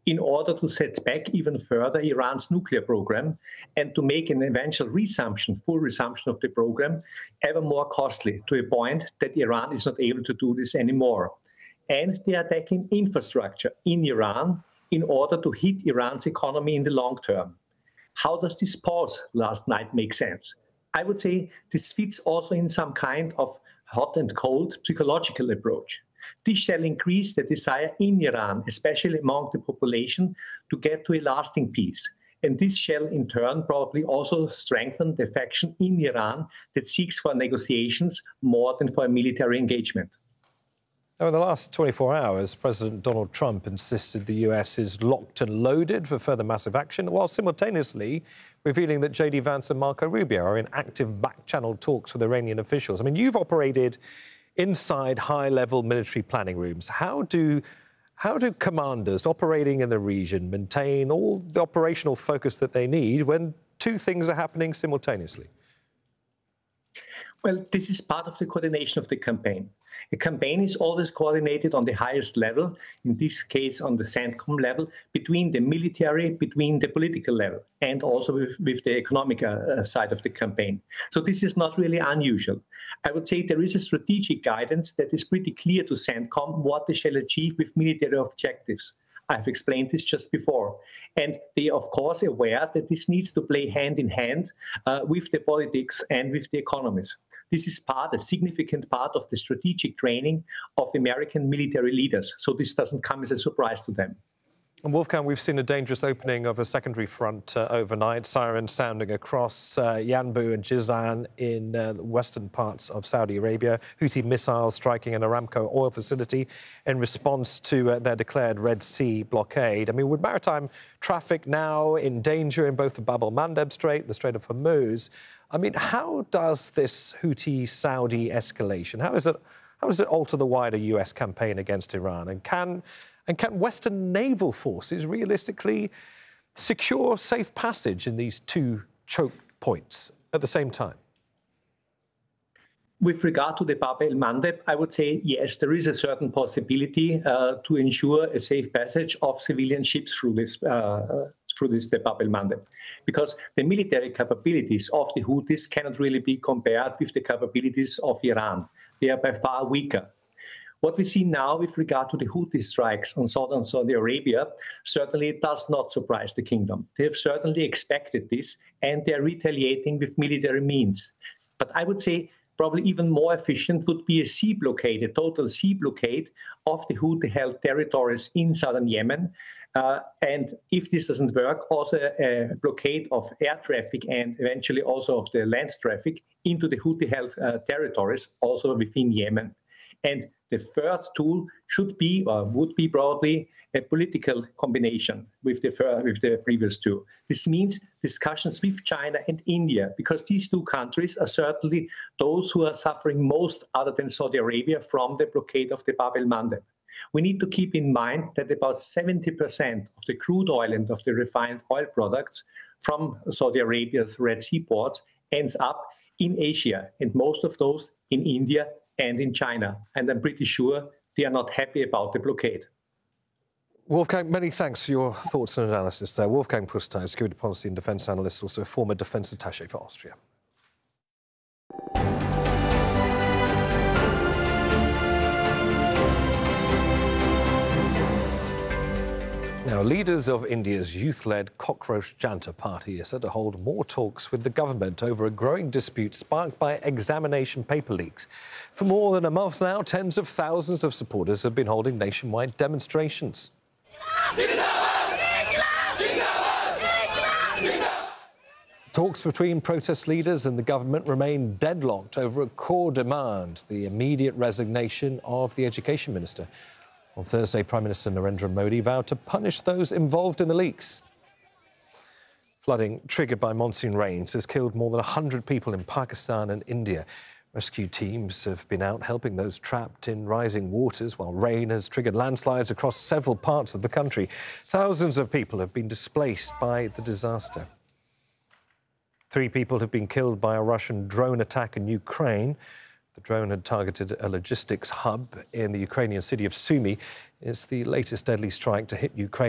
in order to set back even further Iran's nuclear program and to make an eventual full resumption of the program ever more costly, to a point that Iran is not able to do this anymore. And they are attacking infrastructure in Iran in order to hit Iran's economy in the long term. How does this pause last night make sense? I would say this fits also in some kind of hot and cold psychological approach. This shall increase the desire in Iran, especially among the population, to get to a lasting peace. And this shall in turn probably also strengthen the faction in Iran that seeks for negotiations more than for a military engagement. Now, in the last 24 hours, President Donald Trump insisted the US is locked and loaded for further massive action, while simultaneously revealing that J.D. Vance and Marco Rubio are in active back-channel talks with Iranian officials. I mean, you've operated inside high-level military planning rooms. How do commanders operating in the region maintain all the operational focus that they need when two things are happening simultaneously? Well, this is part of the coordination of the campaign. A campaign is always coordinated on the highest level, in this case on the CENTCOM level, between the military, between the political level, and also with the economic side of the campaign. So this is not really unusual. I would say there is a strategic guidance that is pretty clear to CENTCOM what they shall achieve with military objectives. I've explained this just before. And they are, of course, aware that this needs to play hand in hand with the politics and with the economies. This is a significant part of the strategic training of American military leaders. So this doesn't come as a surprise to them. And Wolfgang, we've seen a dangerous opening of a secondary front overnight, sirens sounding across Yanbu and Jizan in the western parts of Saudi Arabia, Houthi missiles striking an Aramco oil facility in response to their declared Red Sea blockade. I mean, with maritime traffic now in danger in both the Bab el-Mandeb Strait, the Strait of Hormuz, I mean, how does this Houthi-Saudi escalation, how does it alter the wider US campaign against Iran? And can Western naval forces realistically secure safe passage in these two choke points at the same time? With regard to the Bab el-Mandeb, I would say, yes, there is a certain possibility to ensure a safe passage of civilian ships through the Bab el-Mandeb, because the military capabilities of the Houthis cannot really be compared with the capabilities of Iran. They are by far weaker. What we see now with regard to the Houthi strikes on southern Saudi Arabia certainly does not surprise the kingdom. They have certainly expected this, and they are retaliating with military means. But I would say probably even more efficient would be a sea blockade, a total sea blockade of the Houthi-held territories in southern Yemen. And if this doesn't work, also a blockade of air traffic and eventually also of the land traffic into the Houthi-held territories, also within Yemen. And the third tool should be, or would be probably, a political combination with the previous two. This means discussions with China and India, because these two countries are certainly those who are suffering most, other than Saudi Arabia, from the blockade of the Bab el-Mandeb. We need to keep in mind that about 70% of the crude oil and of the refined oil products from Saudi Arabia's Red Sea ports ends up in Asia, and most of those in India and in China. And I'm pretty sure they are not happy about the blockade. Wolfgang, many thanks for your thoughts and analysis there. Wolfgang Pusztai, security policy and defence analyst, also a former defence attaché for Austria. Now, leaders of India's youth-led Cockroach Janta party are set to hold more talks with the government over a growing dispute sparked by examination paper leaks. For more than a month now, tens of thousands of supporters have been holding nationwide demonstrations. Talks between protest leaders and the government remain deadlocked over a core demand, the immediate resignation of the education minister. On Thursday, Prime Minister Narendra Modi vowed to punish those involved in the leaks. Flooding triggered by monsoon rains has killed more than 100 people in Pakistan and India. Rescue teams have been out helping those trapped in rising waters, while rain has triggered landslides across several parts of the country. Thousands of people have been displaced by the disaster. 3 people have been killed by a Russian drone attack in Ukraine. The drone had targeted a logistics hub in the Ukrainian city of Sumy. It's the latest deadly strike to hit Ukraine.